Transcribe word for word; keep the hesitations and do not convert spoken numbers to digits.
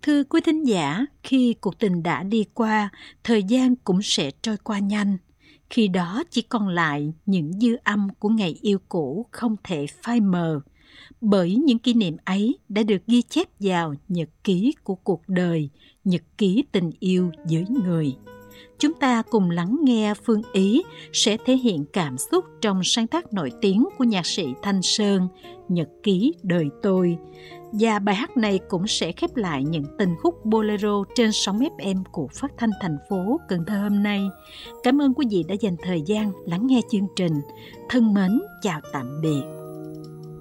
Thưa quý thính giả, khi cuộc tình đã đi qua, thời gian cũng sẽ trôi qua nhanh. Khi đó chỉ còn lại những dư âm của ngày yêu cũ không thể phai mờ, bởi những kỷ niệm ấy đã được ghi chép vào nhật ký của cuộc đời, nhật ký tình yêu với người. Chúng ta cùng lắng nghe Phương Ý sẽ thể hiện cảm xúc trong sáng tác nổi tiếng của nhạc sĩ Thanh Sơn, Nhật ký đời tôi. Và bài hát này cũng sẽ khép lại những tình khúc bolero trên sóng ép em của Phát thanh thành phố Cần Thơ hôm nay. Cảm ơn quý vị đã dành thời gian lắng nghe chương trình. Thân mến, chào tạm biệt.